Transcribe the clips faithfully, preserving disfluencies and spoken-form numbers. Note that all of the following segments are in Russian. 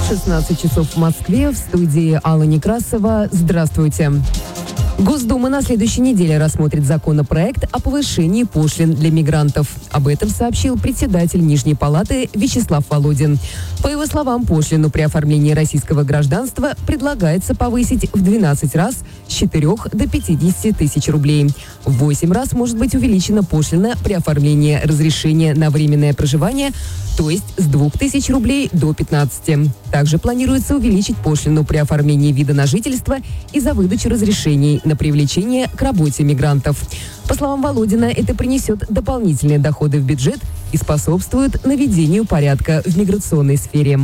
шестнадцать часов в Москве. В студии Алла Некрасова. Здравствуйте. Госдума на следующей неделе рассмотрит законопроект о повышении пошлин для мигрантов. Об этом сообщил председатель Нижней палаты Вячеслав Володин. По его словам, пошлину при оформлении российского гражданства предлагается повысить в двенадцать раз с четырёх до пятидесяти тысяч рублей. В восемь раз может быть увеличена пошлина при оформлении разрешения на временное проживание, то есть с двух тысяч рублей до пятнадцати. Также планируется увеличить пошлину при оформлении вида на жительство и за выдачу разрешений на привлечение к работе мигрантов. По словам Володина, это принесет дополнительные доходы в бюджет и способствует наведению порядка в миграционной сфере.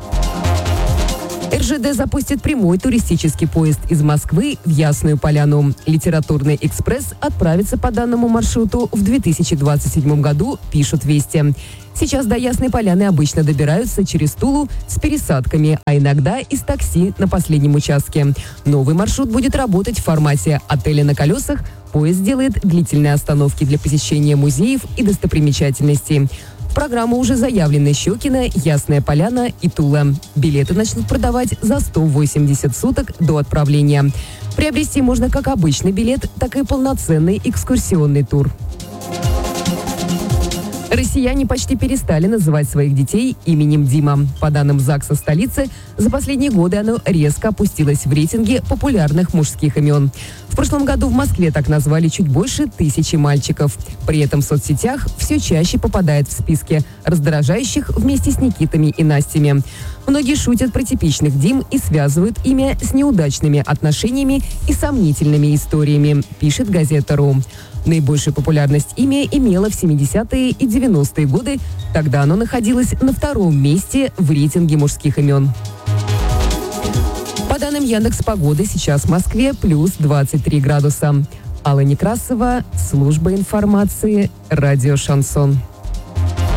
эр жэ дэ запустит прямой туристический поезд из Москвы в Ясную Поляну. Литературный экспресс отправится по данному маршруту в две тысячи двадцать седьмом году, пишут «Вести». Сейчас до Ясной Поляны обычно добираются через Тулу с пересадками, а иногда из такси на последнем участке. Новый маршрут будет работать в формате отеля на колесах. Поезд сделает длительные остановки для посещения музеев и достопримечательностей. В программу уже заявлены Щекино, Ясная Поляна и Тула. Билеты начнут продавать за сто восемьдесят суток до отправления. Приобрести можно как обычный билет, так и полноценный экскурсионный тур. Россияне почти перестали называть своих детей именем Дима. По данным ЗАГСа столицы, за последние годы оно резко опустилось в рейтинге популярных мужских имен. В прошлом году в Москве так назвали чуть больше тысячи мальчиков. При этом в соцсетях все чаще попадает в списки раздражающих вместе с Никитами и Настями. Многие шутят про типичных Дим и связывают имя с неудачными отношениями и сомнительными историями, пишет газета.ру. Наибольшую популярность имя имело в семидесятые и девяностые годы. Тогда оно находилось на втором месте в рейтинге мужских имен. По данным Яндекс.Погоды, сейчас в Москве плюс двадцать три градуса. Алла Некрасова, служба информации, радио «Шансон».